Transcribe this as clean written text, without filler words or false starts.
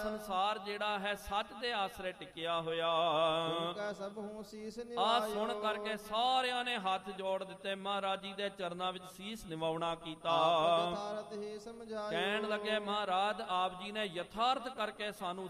ਸੰਸਾਰ ਜਿਹੜਾ ਹੈ ਸੱਚ ਦੇ ਆਸਰੇ ਟਿਕਿਆ ਹੋਇਆ। ਸਭ ਹੂੰ ਸੀਸ ਆ ਨਿਵਾਇਓ। ਸੁਣ ਕਰਕੇ ਸਾਰਿਆਂ ਨੇ ਹੱਥ ਜੋੜ ਦਿੱਤੇ, ਮਹਾਰਾਜ ਜੀ ਦੇ ਚਰਨਾਂ ਵਿੱਚ ਸੀਸ ਨਿਵਾਉਣਾ ਕੀਤਾ। ਯਥਾਰਥ ਹੀ ਸਮਝਾਇਓ। ਕਹਿਣ ਲੱਗੇ ਮਹਾਰਾਜ ਆਪ ਜੀ ਨੇ ਯਥਾਰਥ ਕਰਕੇ ਸਾਨੂੰ